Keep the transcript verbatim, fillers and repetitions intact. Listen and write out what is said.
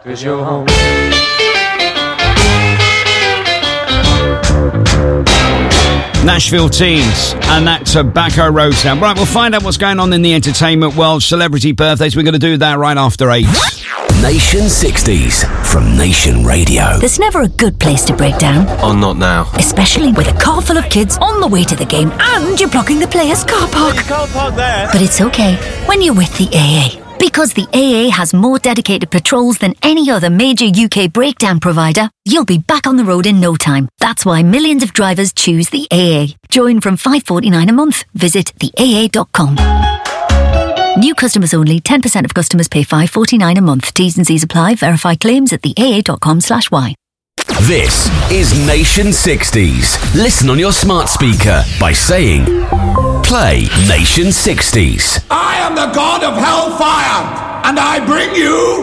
'Cause you're home. Nashville Teens and that Tobacco Road sound. Right, we'll find out what's going on in the entertainment world. Celebrity birthdays, we're going to do that right after eight. Nation sixties from Nation Radio. There's never a good place to break down. Oh, not now. Especially with a car full of kids on the way to the game and you're blocking the players' car park. You can't park there. But it's okay when you're with the A A. Because the A A has more dedicated patrols than any other major U K breakdown provider, you'll be back on the road in no time. That's why millions of drivers choose the A A. Join from five dollars forty-nine a month. Visit the A A dot com. New customers only. ten percent of customers pay five dollars forty-nine a month. T's and C's apply. Verify claims at the A A dot com slash Y. This is Nation sixties. Listen on your smart speaker by saying, play Nation sixties. I am the god of hellfire, and I bring you